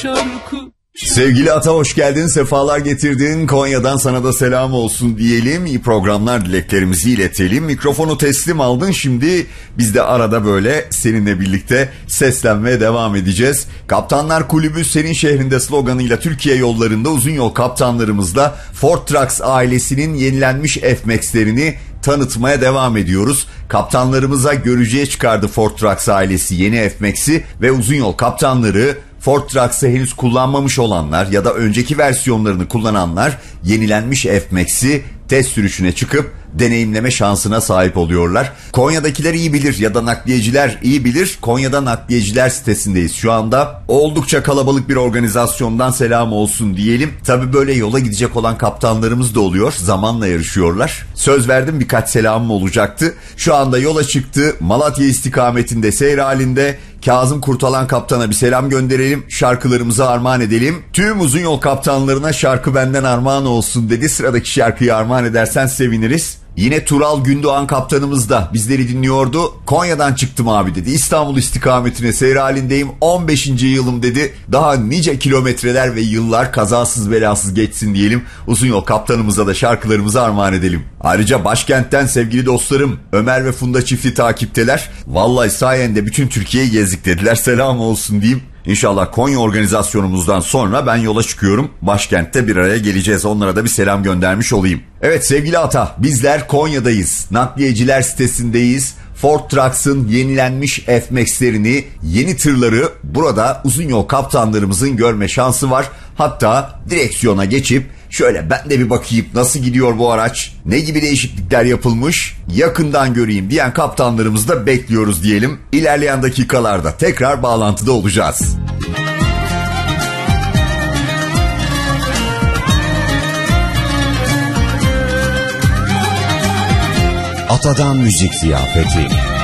şarkı. Sevgili Ata, hoş geldin, sefalar getirdin. Konya'dan sana da selam olsun diyelim. İyi programlar dileklerimizi iletelim. Mikrofonu teslim aldın. Şimdi biz de arada böyle seninle birlikte seslenmeye devam edeceğiz. Kaptanlar Kulübü senin şehrinde sloganıyla Türkiye yollarında uzun yol kaptanlarımızla Ford Trucks ailesinin yenilenmiş F-Max'lerini tanıtmaya devam ediyoruz. Kaptanlarımıza görücüye çıkardı Ford Trucks ailesi yeni F-Max'i ve uzun yol kaptanları Ford Trucks'ı henüz kullanmamış olanlar ya da önceki versiyonlarını kullananlar yenilenmiş F-Max'i test sürüşüne çıkıp deneyimleme şansına sahip oluyorlar. Konya'dakiler iyi bilir ya da nakliyeciler iyi bilir. Konya'da nakliyeciler sitesindeyiz şu anda. Oldukça kalabalık bir organizasyondan selam olsun diyelim. Tabii böyle yola gidecek olan kaptanlarımız da oluyor. Zamanla yarışıyorlar. Söz verdim, birkaç selamım olacaktı. Şu anda yola çıktı. Malatya istikametinde seyir halinde. Kazım Kurtalan kaptana bir selam gönderelim. Şarkılarımızı armağan edelim. Tüm uzun yol kaptanlarına şarkı benden armağan olsun dedi. Sıradaki şarkıyı armağan edersen seviniriz. Yine Tural Gündoğan kaptanımız da bizleri dinliyordu. Konya'dan çıktım abi dedi. İstanbul istikametine seyir halindeyim. 15. yılım dedi. Daha nice kilometreler ve yıllar kazasız belasız geçsin diyelim. Uzun yol kaptanımıza da şarkılarımızı armağan edelim. Ayrıca başkentten sevgili dostlarım Ömer ve Funda çifti takipteler. Vallahi sayende bütün Türkiye'yi gezdik dediler. Selam olsun diyeyim. İnşallah Konya organizasyonumuzdan sonra ben yola çıkıyorum. Başkentte bir araya geleceğiz. Onlara da bir selam göndermiş olayım. Evet sevgili Ata, bizler Konya'dayız. Nakliyeciler sitesindeyiz. Ford Trucks'ın yenilenmiş F-Max'lerini, yeni tırları burada uzun yol kaptanlarımızın görme şansı var. Hatta direksiyona geçip şöyle ben de bir bakayım nasıl gidiyor bu araç, ne gibi değişiklikler yapılmış, yakından göreyim diyen kaptanlarımızı da bekliyoruz diyelim. İlerleyen dakikalarda tekrar bağlantıda olacağız. Atadan müzik ziyafeti.